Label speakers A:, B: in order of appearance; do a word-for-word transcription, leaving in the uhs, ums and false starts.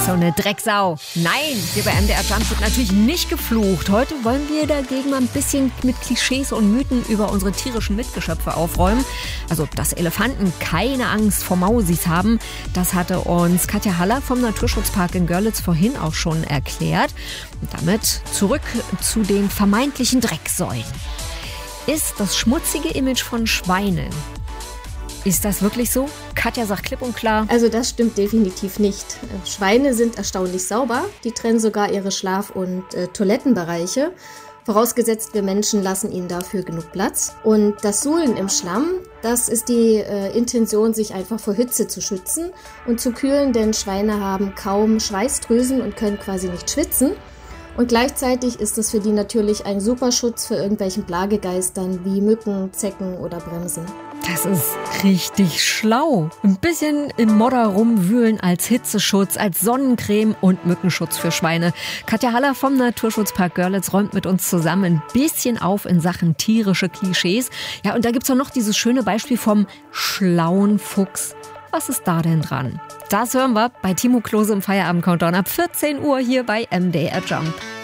A: So eine Drecksau. Nein, hier bei M D R Jump wird natürlich nicht geflucht. Heute wollen wir dagegen mal ein bisschen mit Klischees und Mythen über unsere tierischen Mitgeschöpfe aufräumen. Also, dass Elefanten keine Angst vor Mausis haben, das hatte uns Katja Haller vom Naturschutzpark in Görlitz vorhin auch schon erklärt. Und damit zurück zu den vermeintlichen Drecksäuen. Ist das schmutzige Image von Schweinen, ist das wirklich so? Katja sagt klipp und klar.
B: Also das stimmt definitiv nicht. Schweine sind erstaunlich sauber. Die trennen sogar ihre Schlaf- und äh, Toilettenbereiche. Vorausgesetzt, wir Menschen lassen ihnen dafür genug Platz. Und das Suhlen im Schlamm, das ist die äh, Intention, sich einfach vor Hitze zu schützen und zu kühlen, denn Schweine haben kaum Schweißdrüsen und können quasi nicht schwitzen. Und gleichzeitig ist es für die natürlich ein super Schutz vor irgendwelchen Plagegeistern wie Mücken, Zecken oder Bremsen.
A: Das ist richtig schlau. Ein bisschen im Modder rumwühlen als Hitzeschutz, als Sonnencreme und Mückenschutz für Schweine. Katja Haller vom Naturschutzpark Görlitz räumt mit uns zusammen ein bisschen auf in Sachen tierische Klischees. Ja, und da gibt's auch noch dieses schöne Beispiel vom schlauen Fuchs. Was ist da denn dran? Das hören wir bei Timo Klose im Feierabend-Countdown ab vierzehn Uhr hier bei M D R Jump.